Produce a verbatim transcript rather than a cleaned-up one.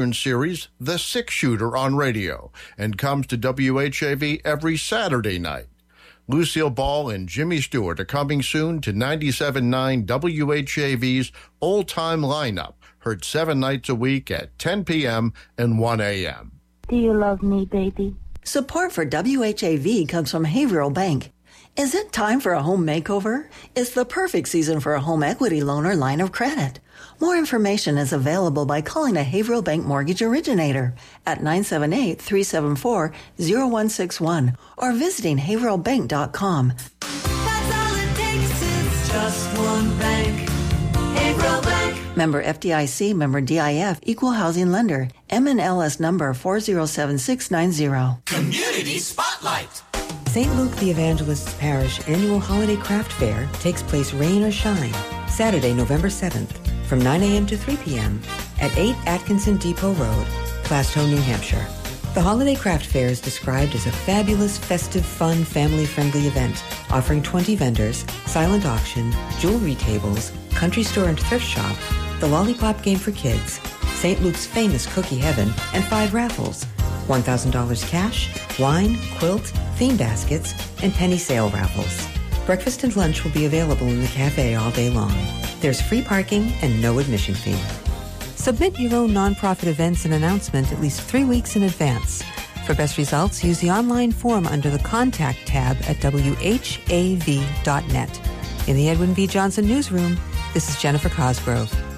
series, The Six Shooter, on radio and comes to W H A V every Saturday night. Lucille Ball and Jimmy Stewart are coming soon to ninety-seven point nine W H A V's Old Time Lineup, heard seven nights a week at ten p.m. and one a.m. Do you love me, baby? Support for W H A V comes from Haverhill Bank. Is it time for a home makeover? It's the perfect season for a home equity loan or line of credit. More information is available by calling a Haverhill Bank mortgage originator at nine seven eight, three seven four, zero one six one or visiting haverhill bank dot com. That's all it takes is just one bank. Haverhill Bank. Member F D I C, member D I F, Equal Housing Lender. M N L S number four zero seven six nine zero. Community Spotlight. Saint Luke the Evangelist's Parish annual holiday craft fair takes place rain or shine, Saturday, November seventh, from nine a.m. to three p.m. at eight Atkinson Depot Road, Plastow, New Hampshire. The holiday craft fair is described as a fabulous, festive, fun, family-friendly event offering twenty vendors, silent auction, jewelry tables, country store and thrift shop, the lollipop game for kids, Saint Luke's famous cookie heaven, and five raffles. one thousand dollars cash, wine, quilt, theme baskets, and penny sale raffles. Breakfast and lunch will be available in the cafe all day long. There's free parking and no admission fee. Submit your own nonprofit events and announcement at least three weeks in advance. For best results, use the online form under the Contact tab at W H A V dot net. In the Edwin V. Johnson Newsroom, this is Jennifer Cosgrove.